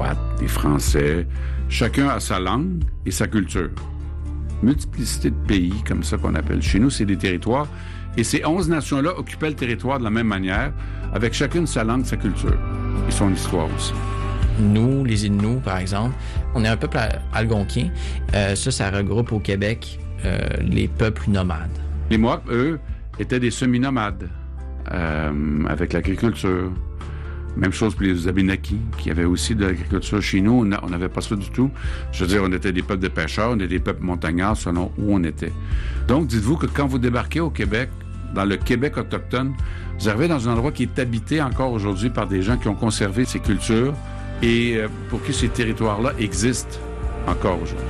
Croates, des Français. Chacun a sa langue et sa culture. Multiplicité de pays, comme ça qu'on appelle. Chez nous, c'est des territoires. Et ces 11 nations-là occupaient le territoire de la même manière, avec chacune sa langue, sa culture et son histoire aussi. Nous, les Inuits, par exemple, on est un peuple algonquin. Ça regroupe au Québec les peuples nomades. Les Mohawks, eux, étaient des semi-nomades, avec l'agriculture. Même chose pour les Abénaquis, qui avaient aussi de l'agriculture. Chez nous, on n'avait pas ça du tout. Je veux dire, on était des peuples de pêcheurs, on était des peuples montagnards selon où on était. Donc, dites-vous que quand vous débarquez au Québec, dans le Québec autochtone, vous arrivez dans un endroit qui est habité encore aujourd'hui par des gens qui ont conservé ces cultures et pour qui ces territoires-là existent encore aujourd'hui.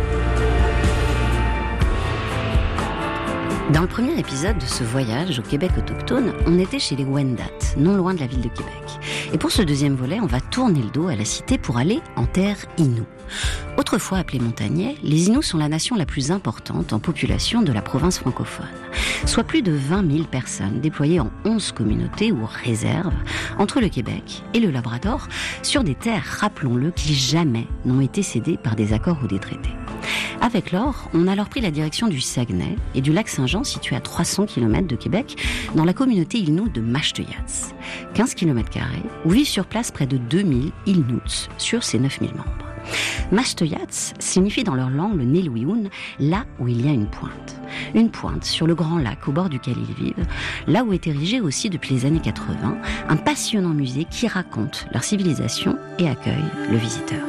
Dans le premier épisode de ce voyage au Québec autochtone, on était chez les Wendat, non loin de la ville de Québec. Et pour ce deuxième volet, on va tourner le dos à la cité pour aller en terre Innu. Autrefois appelés montagnais, les Inuits sont la nation la plus importante en population de la province francophone. Soit plus de 20 000 personnes déployées en 11 communautés ou réserves entre le Québec et le Labrador sur des terres, rappelons-le, qui jamais n'ont été cédées par des accords ou des traités. Avec l'or, on a alors pris la direction du Saguenay et du lac Saint-Jean situé à 300 km de Québec dans la communauté Innu de Mashteuiatsi, 15 km2, où vivent sur place près de 2000 Inuits sur ces 9000 membres. Mashteuiatsi signifie dans leur langue le Nélouioun, là où il y a une pointe. Une pointe sur le grand lac au bord duquel ils vivent, là où est érigé aussi depuis les années 80 un passionnant musée qui raconte leur civilisation et accueille le visiteur.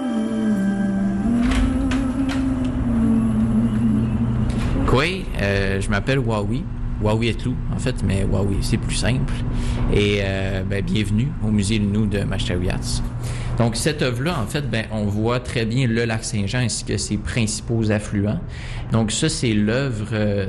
Oui, je m'appelle Wawi Etlou, en fait, mais Wawi, c'est plus simple. Et bienvenue au musée Innu de Mashteuiatsi. Donc, cette œuvre-là, en fait, on voit très bien le lac Saint-Jean ainsi que ses principaux affluents. Donc, ça, c'est l'œuvre,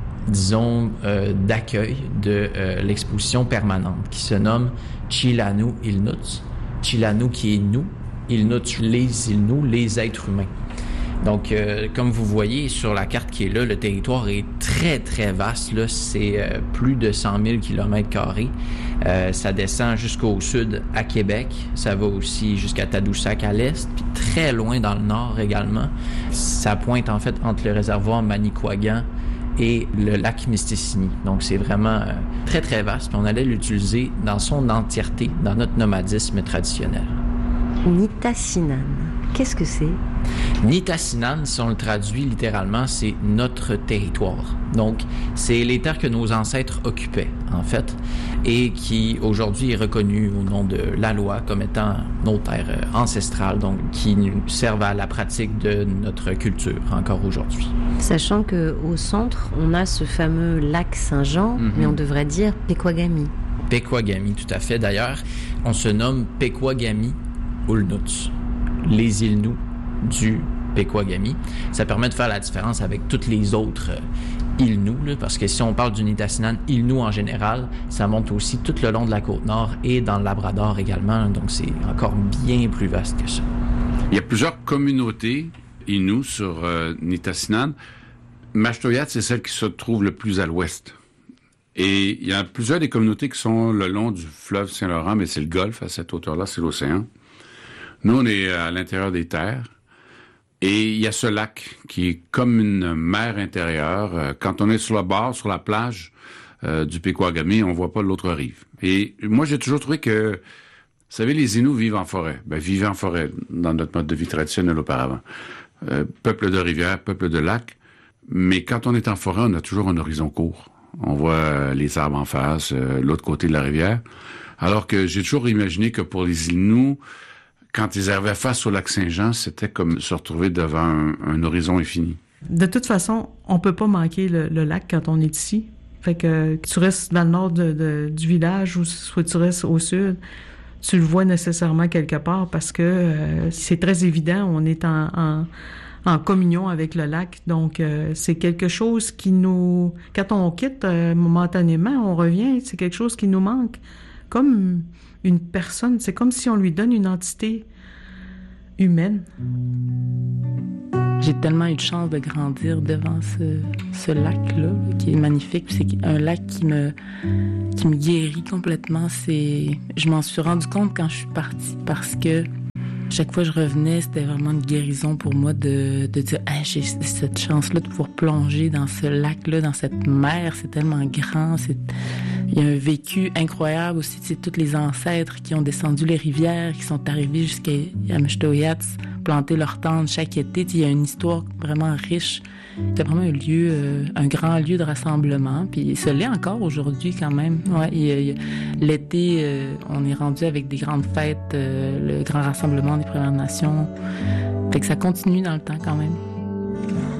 d'accueil de l'exposition permanente qui se nomme Chilanu Ilnuts. Chilanu qui est nous, Ilnuts, les Inuits, les êtres humains. Donc, comme vous voyez sur la carte qui est là, le territoire est très, très vaste. Là, c'est plus de 100 000 km². Ça descend jusqu'au sud à Québec. Ça va aussi jusqu'à Tadoussac à l'est, puis très loin dans le nord également. Ça pointe en fait entre le réservoir Manicouagan et le lac Mistassini. Donc, c'est vraiment très, très vaste. Puis on allait l'utiliser dans son entièreté dans notre nomadisme traditionnel. Nitassinan, qu'est-ce que c'est? Nitassinan, si on le traduit littéralement, c'est notre territoire. Donc, c'est les terres que nos ancêtres occupaient, en fait, et qui, aujourd'hui, est reconnu au nom de la loi comme étant nos terres ancestrales, donc qui nous servent à la pratique de notre culture encore aujourd'hui. Sachant qu'au centre, on a ce fameux lac Saint-Jean, mais on devrait dire Pequagami. Pequagami, tout à fait. D'ailleurs, on se nomme Pequagami Ulnuts, les Inuits du Pequagami. Ça permet de faire la différence avec toutes les autres Inuits, là, parce que si on parle du Nitassinan Inuit en général, ça monte aussi tout le long de la Côte-Nord et dans le Labrador également, donc c'est encore bien plus vaste que ça. Il y a plusieurs communautés Inuits sur Nitassinan. Mashteuiatsi, c'est celle qui se trouve le plus à l'ouest. Et il y a plusieurs des communautés qui sont le long du fleuve Saint-Laurent, mais c'est le golfe, à cette hauteur-là, c'est l'océan. Nous, on est à l'intérieur des terres. Et il y a ce lac qui est comme une mer intérieure. Quand on est sur le bord, sur la plage du Pequagami, on voit pas l'autre rive. Et moi, j'ai toujours trouvé que, vous savez, les Inuits vivent en forêt. Vivaient en forêt dans notre mode de vie traditionnel auparavant. Peuple de rivière, peuple de lac. Mais quand on est en forêt, on a toujours un horizon court. On voit les arbres en face, l'autre côté de la rivière. Alors que j'ai toujours imaginé que pour les Inuits, quand ils arrivaient face au lac Saint-Jean, c'était comme se retrouver devant un horizon infini. De toute façon, on peut pas manquer le lac quand on est ici. Fait que tu restes dans le nord du village ou soit tu restes au sud, tu le vois nécessairement quelque part parce que c'est très évident, on est en communion avec le lac. Donc, c'est quelque chose qui nous... Quand on quitte momentanément, on revient, c'est quelque chose qui nous manque. Comme une personne, c'est comme si on lui donne une entité humaine. J'ai tellement eu de chance de grandir devant ce lac-là, qui est magnifique. C'est un lac qui me guérit complètement. Je m'en suis rendu compte quand je suis partie parce que Chaque fois que je revenais, c'était vraiment une guérison pour moi de dire hey, j'ai cette chance-là de pouvoir plonger dans ce lac-là, dans cette mer. C'est tellement grand. Il y a un vécu incroyable aussi. C'est tous les ancêtres qui ont descendu les rivières, qui sont arrivés jusqu'à Meshtoyats, planter leur tente chaque été. Il y a une histoire vraiment riche. C'est vraiment un lieu, un grand lieu de rassemblement. Puis ça l'est encore aujourd'hui quand même. Ouais, l'été, on est rendu avec des grandes fêtes, le grand rassemblement des Premières Nations. Fait que ça continue dans le temps quand même.